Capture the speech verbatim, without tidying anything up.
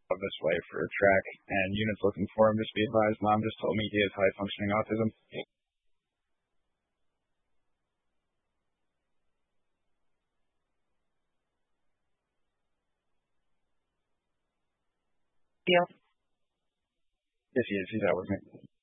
of this way for a track, and units looking for him. Just be advised, mom just told me he has high functioning autism. Deal. Yes, he is. He's out with me.